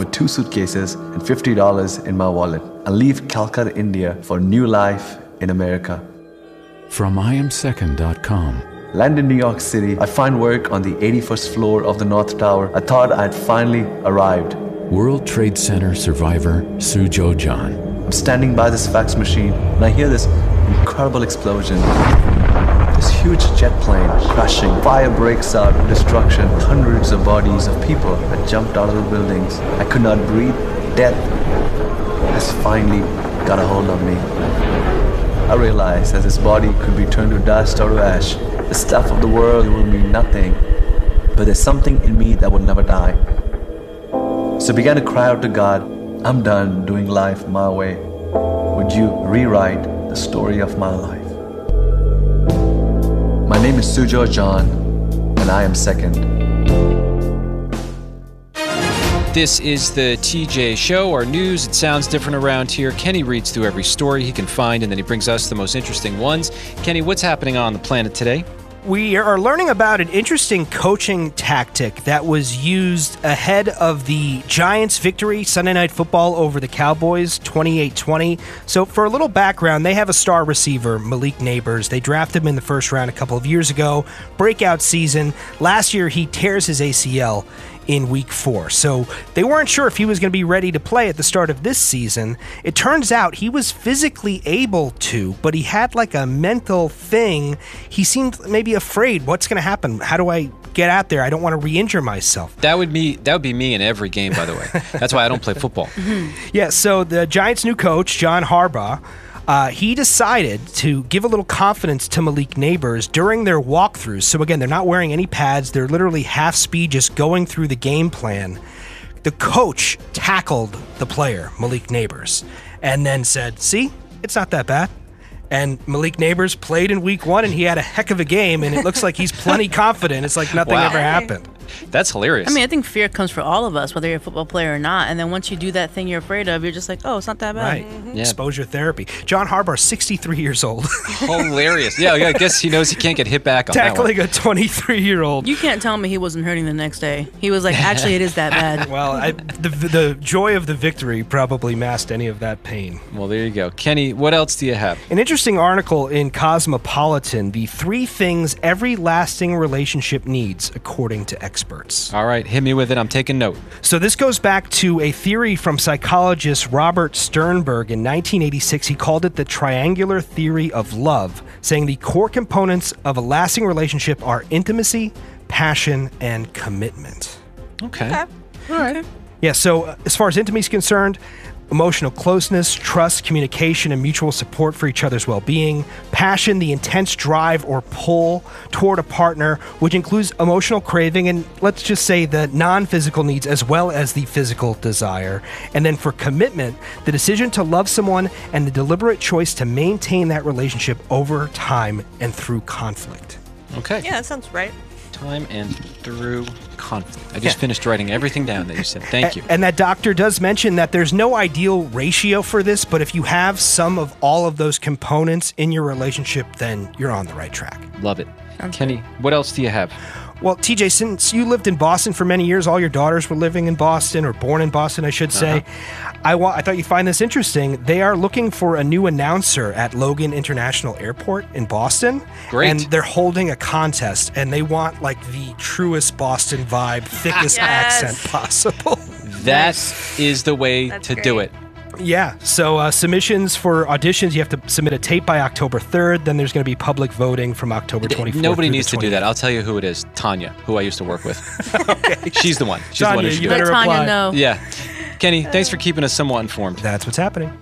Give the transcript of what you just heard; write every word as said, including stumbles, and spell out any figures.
with two suitcases and fifty dollars in my wallet and leave Calcutta, India for a new life in America. From I am second dot com. Land in New York City, I find work on the eighty-first floor of the North Tower. I thought I had finally arrived. World Trade Center survivor Sujo John. I'm standing by this fax machine and I hear this incredible explosion. This huge jet plane crashing, fire breaks out, destruction, hundreds of bodies of people had jumped out of the buildings. I could not breathe. Death has finally got a hold of me. I realized that this body could be turned to dust or to ash. The stuff of the world will mean nothing, but there's something in me that will never die. So I began to cry out to God, I'm done doing life my way. Would you rewrite the story of my life? My name is Sujo John, and I am second. This is the T J Show, our news. It sounds different around here. Kenny reads through every story he can find, and then he brings us the most interesting ones. Kenny, what's happening on the planet today? We are learning about an interesting coaching tactic that was used ahead of the Giants' victory Sunday Night Football over the Cowboys, twenty-eight twenty. So for a little background, they have a star receiver, Malik Nabers. They drafted him in the first round a couple of years ago. Breakout season. Last year, he tears his A C L in week four. So they weren't sure if he was going to be ready to play at the start of this season. It turns out he was physically able to, but he had like a mental thing. He seemed maybe afraid. What's going to happen? How do I get out there? I don't want to re-injure myself. That would be that would be me in every game, by the way. That's why I don't play football. Yeah, so the Giants' new coach, John Harbaugh, Uh, he decided to give a little confidence to Malik Nabers during their walkthroughs. So again, they're not wearing any pads. They're literally half speed, just going through the game plan. The coach tackled the player, Malik Nabers, and then said, see, it's not that bad. And Malik Nabers played in week one, and he had a heck of a game, and it looks like he's plenty confident. It's like nothing Wow. ever happened. That's hilarious. I mean, I think fear comes for all of us, whether you're a football player or not. And then once you do that thing you're afraid of, you're just like, oh, it's not that bad. Right. Mm-hmm. Yeah. Exposure therapy. John Harbaugh, sixty-three years old. Hilarious. Yeah, yeah, I guess he knows he can't get hit back on Tackling that a twenty-three-year-old. You can't tell me he wasn't hurting the next day. He was like, actually, it is that bad. Well, I, the, the joy of the victory probably masked any of that pain. one. Well, there you go. Kenny, what else do you have? An interesting article in Cosmopolitan, the three things every lasting relationship needs, according to experts. All right, hit me with it. I'm taking note. So this goes back to a theory from psychologist Robert Sternberg in nineteen eighty-six. He called it the triangular theory of love, saying the core components of a lasting relationship are intimacy, passion, and commitment. Okay. Okay. All right. Yeah, so uh, as far as intimacy is concerned, emotional closeness, trust, communication, and mutual support for each other's well-being. Passion, the intense drive or pull toward a partner, which includes emotional craving and, let's just say, the non-physical needs as well as the physical desire. And then for commitment, the decision to love someone and the deliberate choice to maintain that relationship over time and through conflict. Okay. Yeah, that sounds right. Time and through conflict. I just Yeah. finished writing everything down that you said. Thank you. A- And that doctor does mention that there's no ideal ratio for this, but if you have some of all of those components in your relationship, then you're on the right track. Love it. Sounds Kenny, what else do you have? Well, T J, since you lived in Boston for many years, all your daughters were living in Boston, or born in Boston, I should say. Uh-huh. I, wa- I thought you'd find this interesting. They are looking for a new announcer at Logan International Airport in Boston. Great. And they're holding a contest, and they want like the truest Boston vibe, thickest Yes. accent possible. That is the way That's to do great. it. Yeah, so uh, submissions for auditions, you have to submit a tape by October third. Then there's going to be public voting from October twenty-fourth. Nobody through the needs to do that. I'll tell you who it is. Tanya, who I used to work with. Okay. She's the one. She's the one Tanya, who should you do it. better Let Tanya apply. know. Yeah. Kenny, thanks for keeping us somewhat informed. That's what's happening.